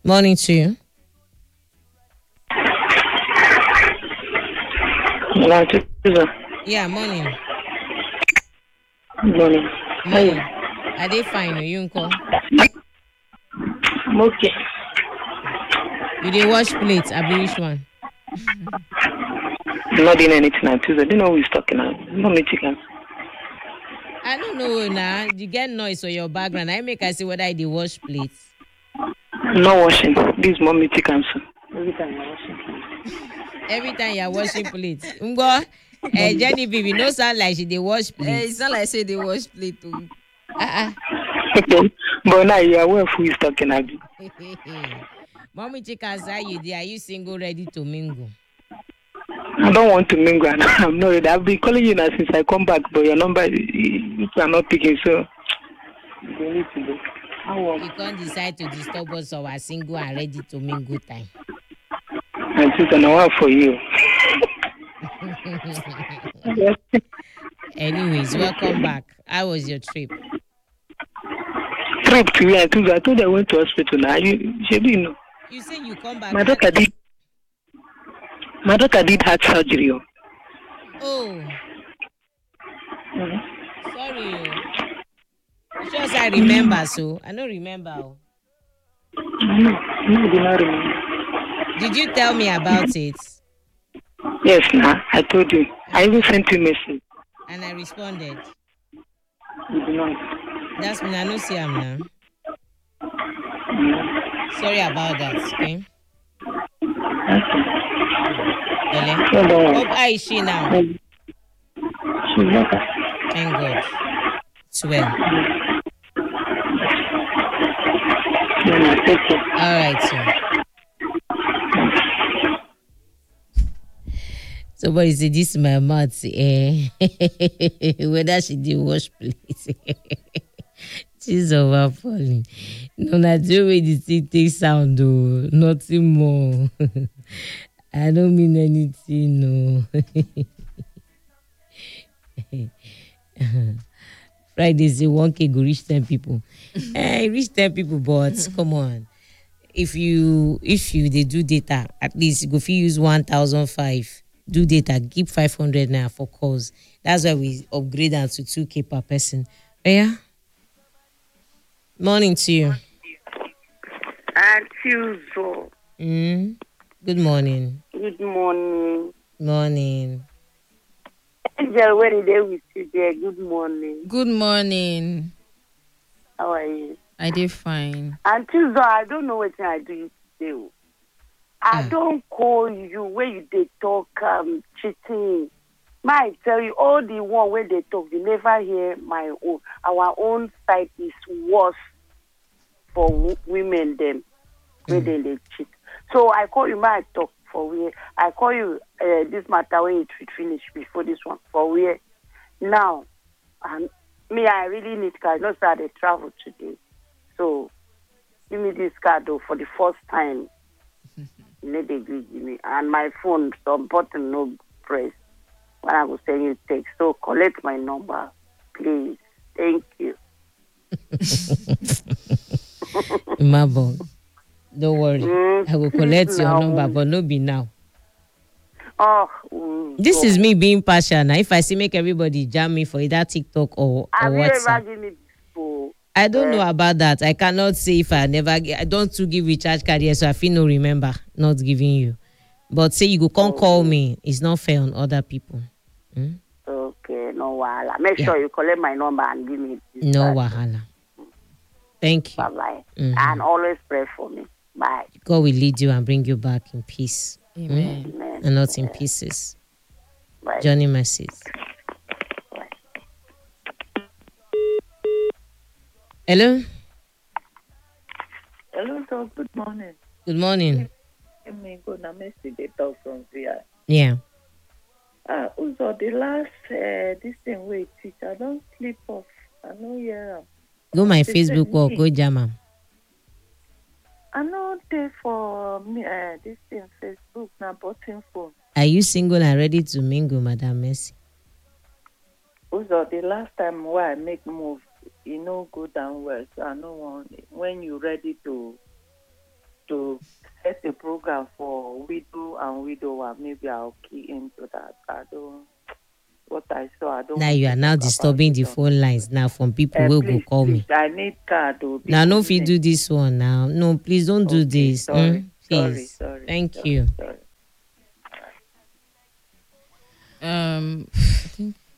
Morning to you. Hello, Yeah, morning. morning. Hi. Morning. Are they fine? You uncle? I'm okay. You dey wash plates? I be which one? I'm not doing anything on Tuesday. I don't know who is talking now. No me chicken. I don't know now. You get noise on your background. I make I see whether I dey wash plates. I'm not washing. This is mommy chicken. Every time I'm washing. Every time you are washing plates. Ngo, Jenny baby no sound like she dey wash plates. It's not like say they wash plate too. Uh-uh. But now you are aware of who is talking now. Mommy chicken, how you dey? Are you single ready to mingle? I don't want to mingle. I'm not ready. I've been calling you now since I come back, but your number you are not picking. So you need to go. You can't decide to disturb us our single and ready to mingle time. And it's an hour for you. Anyways, welcome back. How was your trip? Trip to where? I told you I went to hospital now. You know. You say you come back. My daughter did heart surgery. Oh. Sorry. Just I remember, so I don't remember. No, I do not remember. Did you tell me about it? Yes, nah, I told you. I even sent you a message. And I responded. You do not. That's me. I know see I'm now. Sorry about that, okay? Ele? How is she now? She's better. Thank God. It's well. All right, so. Somebody say this my mouth, whether she did wash plates. She's overfalling. No, not the way the thing takes sound though. Nothing more. I don't mean anything, no. Friday say 1K go reach 10 people. Reach 10 people, but come on. If you they do data, at least you go fit use 1,005. Do data, keep 500 now for calls. That's why we upgrade that to 2K per person. Yeah. Morning to you. Tuesday. Good morning. Good morning. Morning. Angel, where are they with you there? Good morning. Good morning. How are you? I did fine. And Tuesday, I don't know what I do today. I don't call you when you they talk cheating. Might tell you all the one when they talk, you never hear my own. Our own side is worse for women them when they cheat. So I call you, might talk for where. I call you this matter when it will finish before this one for where. Now, me, I really need car. Not that I travel today. So give me this card though for the first time. You need to give me. And my phone, some button no press. When I was send you text. So collect my number, please. Thank you. Mabo, don't worry. I will collect your number, but no be now. This is me being partial now. If I see make everybody jam me for either TikTok or Have you WhatsApp. ever given me before? I don't know about that. I cannot say if I don't to give recharge card here, so I feel no remember not giving you. But say you go come call me. It's not fair on other people. Okay, no wahala. Make sure you collect my number and give me this No card. wahala. Thank you. Bye-bye. And always pray for me. Bye. God will lead you and bring you back in peace. Amen. Amen. And not in pieces. Bye. Johnny Mercies. Hello? Hello, sir. Good morning. Good morning. Let me go now. Messi, they talk from VR. Yeah. Also, the last this thing we teach, I don't sleep off. I know hear. Go my Facebook or go jam am. I know they for me this thing Facebook now button phone. Are you single and ready to mingle, Madam Mercy? Also, the last time where I make move, go down well. So I know when you ready to to set a program for widow and widower, maybe I'll key into that. I don't. What I saw, I don't. Now want you to are now talk about disturbing it the on- phone lines now from people who go please, call me. please, I need card. Oh, Now, no, people if you need- do this one now. No, please don't do Okay, this. sorry, Please. sorry. Thank sorry, you. Sorry. I think